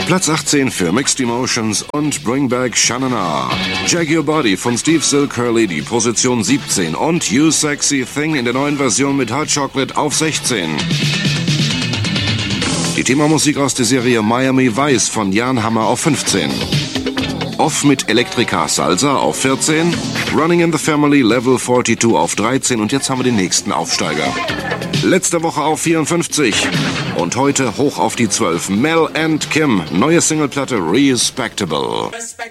Platz 18 für Mixed Emotions und Bring Back Shanana. Jag Your Body von Steve Silk-Hurley, die Position 17. Und You Sexy Thing in der neuen Version mit Hot Chocolate auf 16. Die Themamusik aus der Serie Miami Vice von Jan Hammer auf 15. Off mit Electrica Salsa auf 14. Running in the Family Level 42 auf 13. Und jetzt haben wir den nächsten Aufsteiger. Letzte Woche auf 54. Und heute hoch auf die 12. Mel and Kim, neue Singleplatte Respectable.